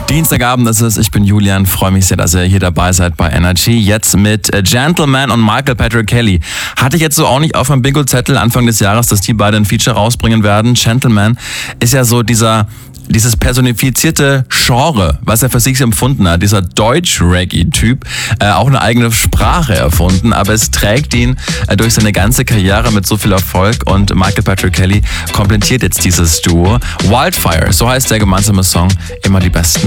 Dienstagabend ist es, ich bin Julian, freue mich sehr, dass ihr hier dabei seid bei Energy. Jetzt mit Gentleman und Michael Patrick Kelly. Hatte ich jetzt so auch nicht auf meinem Bingo-Zettel Anfang des Jahres, dass die beide ein Feature rausbringen werden. Gentleman ist ja so dieses personifizierte Genre, was er für sich empfunden hat, dieser Deutsch-Reggae-Typ, auch eine eigene Sprache erfunden, aber es trägt ihn durch seine ganze Karriere mit so viel Erfolg und Michael Patrick Kelly komplettiert jetzt dieses Duo. Wildfire, so heißt der gemeinsame Song, immer die besten